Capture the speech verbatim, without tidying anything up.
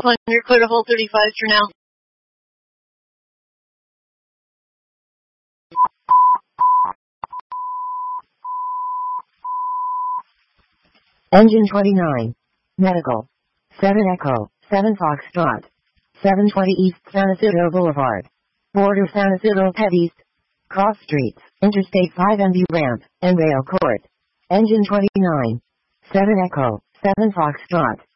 On your clear to hold thirty-five for now. Engine twenty-nine. Medical. seven Echo, seven Foxtrot. seven twenty East San Isidro Boulevard. Border San Isidro Head East. Cross Streets, Interstate five and View Ramp, and Rail Court. Engine twenty-nine. seven Echo, seven Foxtrot.